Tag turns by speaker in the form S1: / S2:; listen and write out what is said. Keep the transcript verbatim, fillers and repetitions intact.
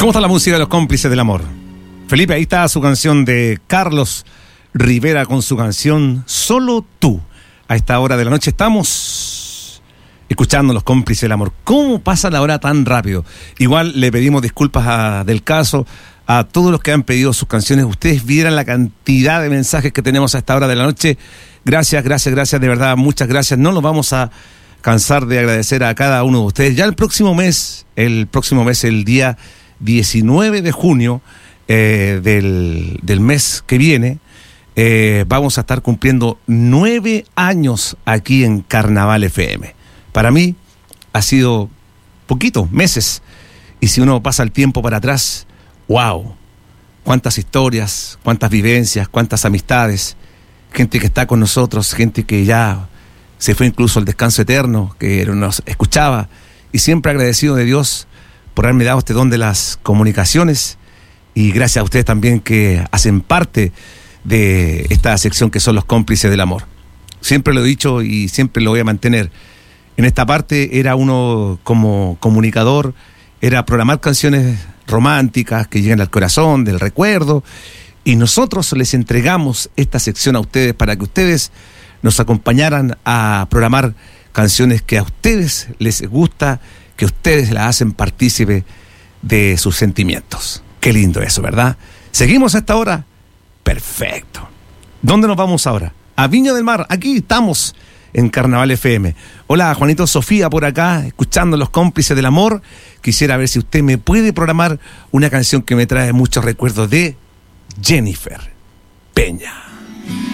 S1: ¿Cómo está la música de los cómplices del amor? Felipe, ahí está su canción de Carlos Rivera con su canción Solo Tú. A esta hora de la noche estamos escuchando los cómplices del amor. ¿Cómo pasa la hora tan rápido? Igual le pedimos disculpas a Del Caso, a todos los que han pedido sus canciones. Ustedes vieran la cantidad de mensajes que tenemos a esta hora de la noche. Gracias, gracias, gracias, de verdad, muchas gracias. No nos vamos a cansar de agradecer a cada uno de ustedes. Ya el próximo mes, el próximo mes, el día diecinueve de junio eh, del, del mes que viene, eh, vamos a estar cumpliendo nueve años aquí en Carnaval F M. Para mí ha sido poquito, meses. Y si uno pasa el tiempo para atrás, wow, cuántas historias, cuántas vivencias, cuántas amistades, gente que está con nosotros, gente que ya se fue incluso al descanso eterno, que nos escuchaba, y siempre agradecido de Dios por haberme dado este don de las comunicaciones, y gracias a ustedes también que hacen parte de esta sección que son los cómplices del amor. Siempre lo he dicho y siempre lo voy a mantener. En esta parte era uno como comunicador, era programar canciones románticas que lleguen al corazón, del recuerdo, y nosotros les entregamos esta sección a ustedes para que ustedes nos acompañaran a programar canciones que a ustedes les gusta, que ustedes las hacen partícipe de sus sentimientos. Qué lindo eso, ¿verdad? ¿Seguimos a esta hora? Perfecto. ¿Dónde nos vamos ahora? A Viña del Mar. Aquí estamos en Carnaval F M. Hola, Juanito, Sofía por acá, escuchando los cómplices del amor. Quisiera ver si usted me puede programar una canción que me trae muchos recuerdos de Jennifer Peña.